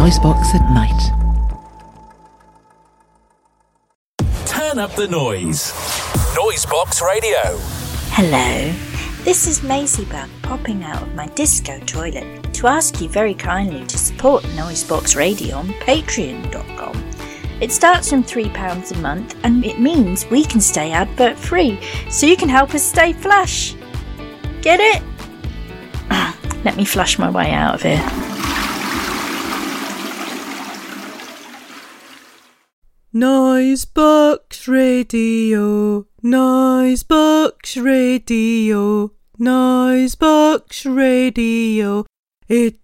Noisebox at night. Turn up the noise. Noisebox Radio. Hello, this is Maisie Bug popping out of my disco toilet to ask you very kindly to support Noisebox Radio on patreon.com. It starts from £3 a month and it means we can stay advert free, so you can help us stay flush. Get it? Let me flush my way out of here. Noisebox Radio, Noisebox Radio, Noisebox Radio. It